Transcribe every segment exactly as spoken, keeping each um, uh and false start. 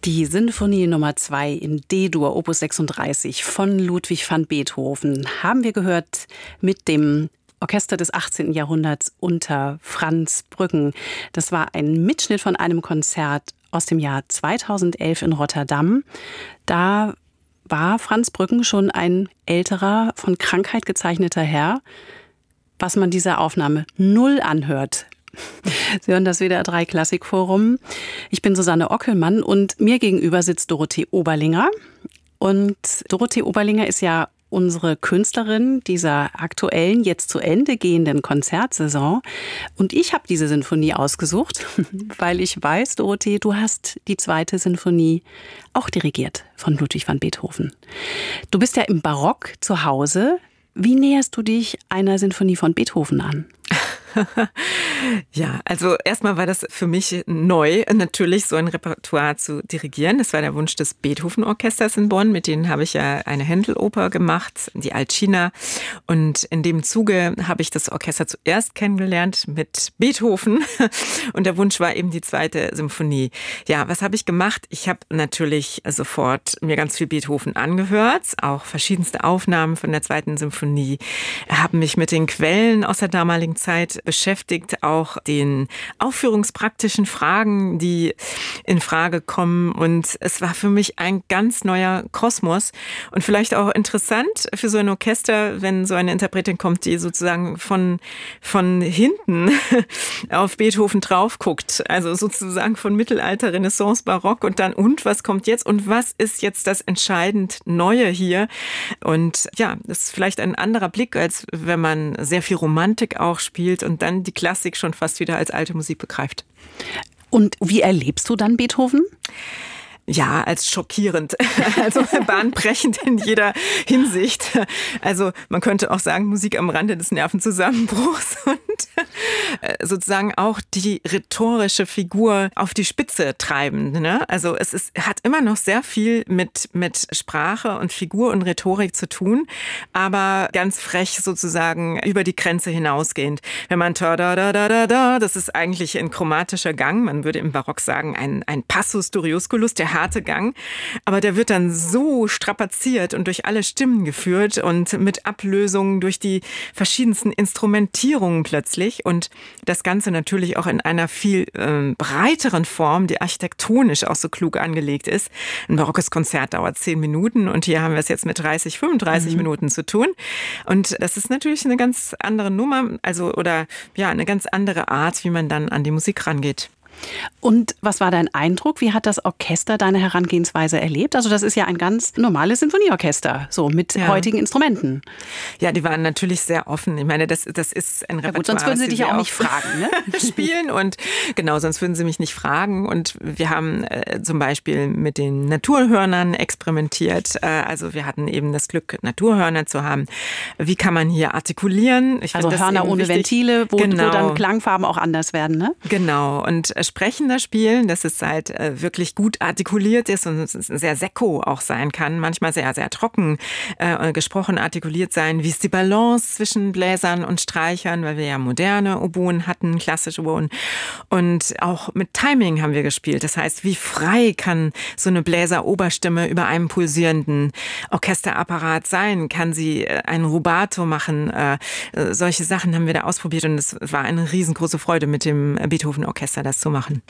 Die Sinfonie Nummer zwei in D-Dur, Opus sechsunddreißig von Ludwig van Beethoven haben wir gehört mit dem Orchester des achtzehnten Jahrhunderts unter Franz Brüggen. Das war ein Mitschnitt von einem Konzert aus dem Jahr zweitausendelf in Rotterdam. Da war Franz Brüggen schon ein älterer, von Krankheit gezeichneter Herr, was man dieser Aufnahme null anhört. Sie hören das W D R drei Klassikforum. Ich bin Susanne Ockelmann und mir gegenüber sitzt Dorothee Oberlinger. Und Dorothee Oberlinger ist ja unsere Künstlerin dieser aktuellen, jetzt zu Ende gehenden Konzertsaison. Und ich habe diese Sinfonie ausgesucht, weil ich weiß, Dorothee, du hast die zweite Sinfonie auch dirigiert von Ludwig van Beethoven. Du bist ja im Barock zu Hause. Wie näherst du dich einer Sinfonie von Beethoven an? Ja, also erstmal war das für mich neu, natürlich so ein Repertoire zu dirigieren. Das war der Wunsch des Beethoven-Orchesters in Bonn. Mit denen habe ich ja eine Händel-Oper gemacht, die Alcina. Und in dem Zuge habe ich das Orchester zuerst kennengelernt mit Beethoven. Und der Wunsch war eben die zweite Symphonie. Ja, was habe ich gemacht? Ich habe natürlich sofort mir ganz viel Beethoven angehört, auch verschiedenste Aufnahmen von der zweiten Symphonie. Habe mich mit den Quellen aus der damaligen Zeit beschäftigt, auch den aufführungspraktischen Fragen, die in Frage kommen. Und es war für mich ein ganz neuer Kosmos und vielleicht auch interessant für so ein Orchester, wenn so eine Interpretin kommt, die sozusagen von, von hinten auf Beethoven drauf guckt. Also sozusagen von Mittelalter, Renaissance, Barock und dann, und was kommt jetzt und was ist jetzt das entscheidend Neue hier? Und ja, das ist vielleicht ein anderer Blick, als wenn man sehr viel Romantik auch spielt und dann die Klassik schon fast wieder als alte Musik begreift. Und wie erlebst du dann Beethoven? Ja, als schockierend, also bahnbrechend in jeder Hinsicht. Also man könnte auch sagen, Musik am Rande des Nervenzusammenbruchs und sozusagen auch die rhetorische Figur auf die Spitze treiben. Ne? Also es ist, hat immer noch sehr viel mit, mit Sprache und Figur und Rhetorik zu tun, aber ganz frech sozusagen über die Grenze hinausgehend. Wenn man da da da da da, das ist eigentlich ein chromatischer Gang, man würde im Barock sagen, ein, ein Passus Doriusculus, der harte Gang, aber der wird dann so strapaziert und durch alle Stimmen geführt und mit Ablösungen durch die verschiedensten Instrumentierungen plötzlich und das Ganze natürlich auch in einer viel äh, breiteren Form, die architektonisch auch so klug angelegt ist. Ein barockes Konzert dauert zehn Minuten und hier haben wir es jetzt mit dreißig, fünfunddreißig mhm. Minuten zu tun und das ist natürlich eine ganz andere Nummer, also oder ja, eine ganz andere Art, wie man dann an die Musik rangeht. Und was war dein Eindruck? Wie hat das Orchester deine Herangehensweise erlebt? Also das ist ja ein ganz normales Sinfonieorchester, so mit ja. heutigen Instrumenten. Ja, die waren natürlich sehr offen. Ich meine, das, das ist ein Repertoire. Ja, gut, sonst würden sie dich ja auch nicht fragen, ne? Spielen und genau, sonst würden sie mich nicht fragen. Und wir haben äh, zum Beispiel mit den Naturhörnern experimentiert. Äh, also wir hatten eben das Glück, Naturhörner zu haben. Wie kann man hier artikulieren? Ich also Hörner ohne wichtig. Ventile, wo, genau. wo dann Klangfarben auch anders werden, ne? Genau. Und sprechender Spielen, dass es halt äh, wirklich gut artikuliert ist und es sehr sekko auch sein kann, manchmal sehr, sehr trocken äh, gesprochen artikuliert sein. Wie ist die Balance zwischen Bläsern und Streichern, weil wir ja moderne Oboen hatten, klassische Oboen. Und auch mit Timing haben wir gespielt. Das heißt, wie frei kann so eine Bläser-Oberstimme über einem pulsierenden Orchesterapparat sein? Kann sie äh, einen Rubato machen? Äh, äh, solche Sachen haben wir da ausprobiert und es war eine riesengroße Freude, mit dem Beethoven-Orchester das zu machen.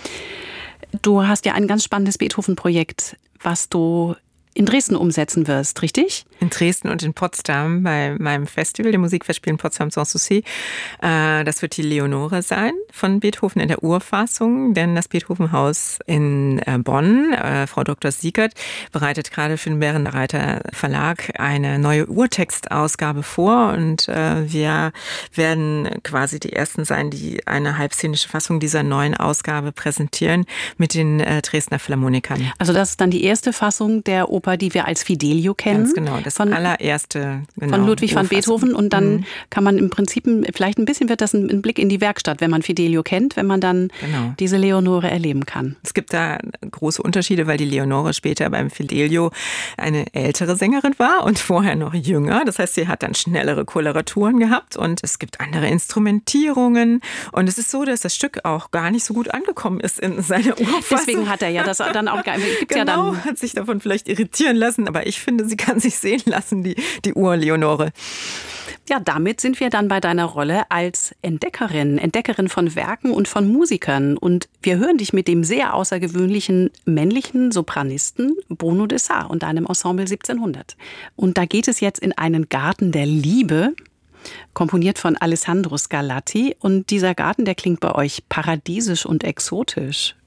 Du hast ja ein ganz spannendes Beethoven-Projekt, was du in Dresden umsetzen wirst, richtig? In Dresden und in Potsdam bei meinem Festival, dem Musikfestspiel in Potsdam Sanssouci. Das wird die Leonore sein von Beethoven in der Urfassung, denn das Beethovenhaus in Bonn, Frau Doktor Siegert, bereitet gerade für den Bärenreiter Verlag eine neue Urtextausgabe vor und wir werden quasi die Ersten sein, die eine halbszenische Fassung dieser neuen Ausgabe präsentieren mit den Dresdner Philharmonikern. Also das ist dann die erste Fassung der Oper, die wir als Fidelio kennen. Ganz genau. das von, allererste. Genau, von Ludwig van Beethoven. Und dann mhm. kann man im Prinzip, vielleicht ein bisschen wird das ein, ein Blick in die Werkstatt, wenn man Fidelio kennt, wenn man dann genau. diese Leonore erleben kann. Es gibt da große Unterschiede, weil die Leonore später beim Fidelio eine ältere Sängerin war und vorher noch jünger. Das heißt, sie hat dann schnellere Koloraturen gehabt und es gibt andere Instrumentierungen. Und es ist so, dass das Stück auch gar nicht so gut angekommen ist in seiner Urfassung. Deswegen hat er ja das dann auch gar nicht. Genau, ja dann hat sich davon vielleicht irritieren lassen, aber ich finde, sie kann sich sehen lassen, die, die Ur-Leonore. Ja, damit sind wir dann bei deiner Rolle als Entdeckerin, Entdeckerin von Werken und von Musikern. Und wir hören dich mit dem sehr außergewöhnlichen männlichen Sopranisten Bruno Dessart und deinem Ensemble siebzehnhundert. Und da geht es jetzt in einen Garten der Liebe, komponiert von Alessandro Scarlatti. Und dieser Garten, der klingt bei euch paradiesisch und exotisch.